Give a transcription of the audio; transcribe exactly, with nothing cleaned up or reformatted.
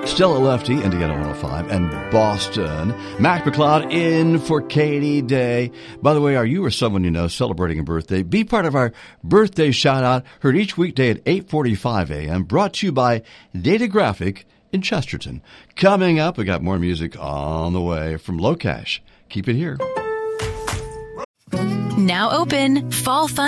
Stella Lefty, Indiana one oh five, and Boston. Mac McLeod in for Katie Day. By the way, are you or someone you know celebrating a birthday? Be part of our birthday shout-out, heard each weekday at eight forty-five a.m., brought to you by Data Graphic in Chesterton. Coming up, we got more music on the way from Locash. Keep it here. Now open Fall Fun